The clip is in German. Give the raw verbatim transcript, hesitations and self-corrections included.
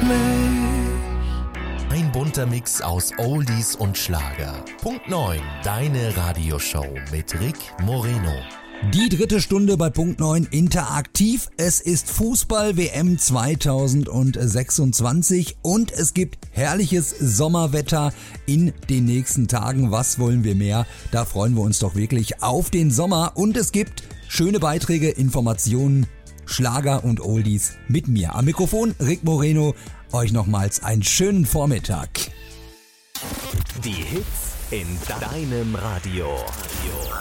Ein bunter Mix aus Oldies und Schlager. Punkt neun, deine Radioshow mit Rick Moreno. Die dritte Stunde bei Punkt neun interaktiv. Es ist Fußball-W M zweitausendsechsundzwanzig und es gibt herrliches Sommerwetter in den nächsten Tagen. Was wollen wir mehr? Da freuen wir uns doch wirklich auf den Sommer und es gibt schöne Beiträge, Informationen, Schlager und Oldies mit mir. Am Mikrofon Rick Moreno. Euch nochmals einen schönen Vormittag. Die Hits in deinem Radio.